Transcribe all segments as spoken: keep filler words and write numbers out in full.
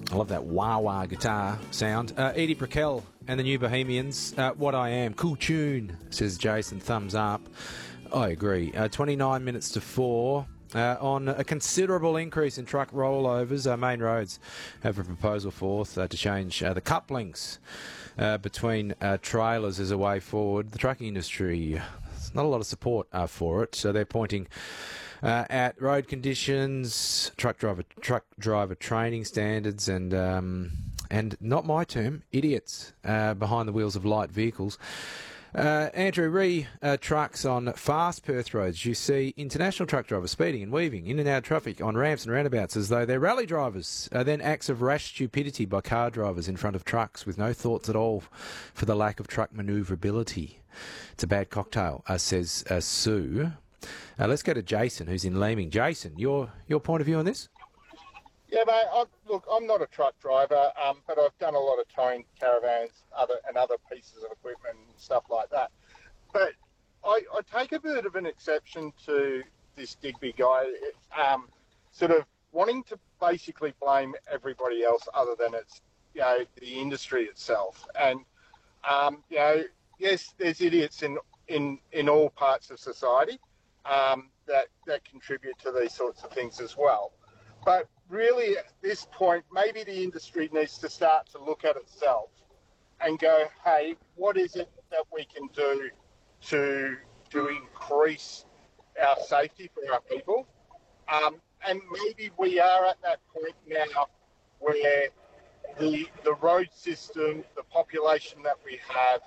I love that wah-wah guitar sound. Uh, Edie Brickell and the New Bohemians. Uh, What I Am. Cool tune, says Jason. Thumbs up. I agree. Uh, twenty-nine minutes to four. Uh, on a considerable increase in truck rollovers, uh, main roads have a proposal forth uh, to change uh, the couplings uh, between uh, trailers as a way forward. The trucking industry, there's not a lot of support uh, for it, so they're pointing uh, at road conditions, truck driver truck driver training standards, and um, and not my term, idiots uh, behind the wheels of light vehicles. Uh, Andrew, re uh, trucks on fast Perth roads. You see international truck drivers speeding and weaving in and out of traffic on ramps and roundabouts as though they're rally drivers. Uh, then acts of rash stupidity by car drivers in front of trucks with no thoughts at all for the lack of truck manoeuvrability. It's a bad cocktail, uh, says uh, Sue. Uh, let's go to Jason, who's in Leeming. Jason, your your point of view on this? Yeah, mate. I, look, I'm not a truck driver, um, but I've done a lot of towing caravans, other and other pieces of equipment and stuff like that. But I, I take a bit of an exception to this Digby guy, um, sort of wanting to basically blame everybody else other than it's, you know, the industry itself. And um, you know, yes, there's idiots in in in all parts of society um, that that contribute to these sorts of things as well. But really, at this point, maybe the industry needs to start to look at itself and go, hey, what is it that we can do to to increase our safety for our people? Um, and maybe we are at that point now where the the road system, the population that we have,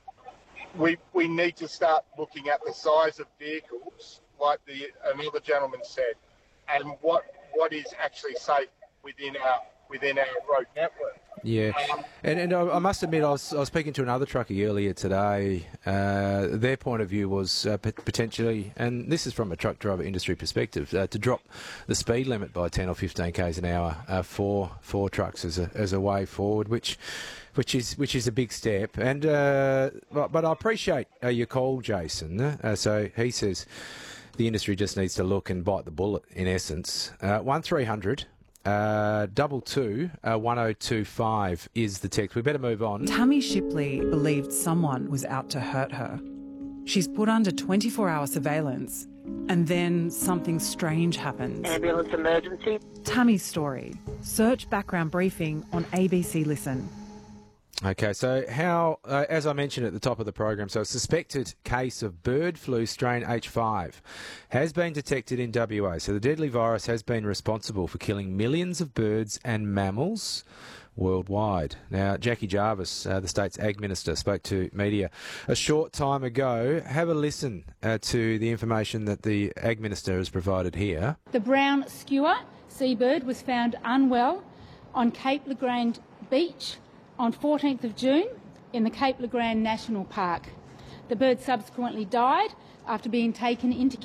we we need to start looking at the size of vehicles, like the another gentleman said, and what what is actually safe within our within our road network. Yeah, and and I, I must admit, I was I was speaking to another truckie earlier today. Uh, their point of view was uh, p- potentially, and this is from a truck driver industry perspective, uh, to drop the speed limit by ten or fifteen k's an hour uh, for for trucks as a as a way forward, which which is which is a big step. And uh, but, but I appreciate uh, your call, Jason. Uh, so he says the industry just needs to look and bite the bullet, in essence. Uh, one three hundred Uh, double two, uh, one oh two five is the text. We better move on. Tammy Shipley believed someone was out to hurt her. She's put under twenty-four hour surveillance, and then something strange happens. Ambulance emergency. Tammy's story. Search background briefing on A B C Listen. Okay, so how, uh, as I mentioned at the top of the program, so a suspected case of bird flu strain H five has been detected in W A. So the deadly virus has been responsible for killing millions of birds and mammals worldwide. Now, Jackie Jarvis, uh, the state's Ag Minister, spoke to media a short time ago. Have a listen uh, to the information that the Ag Minister has provided here. The brown skua seabird was found unwell on Cape Legrand Beach on fourteenth of June in the Cape Legrand National Park. The bird subsequently died after being taken into